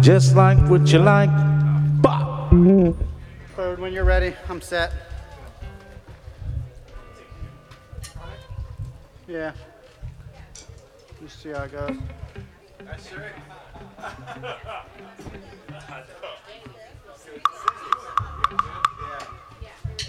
just like what you like. Bop. Forward when you're ready. I'm set. Yeah. Just see how it goes. That's right.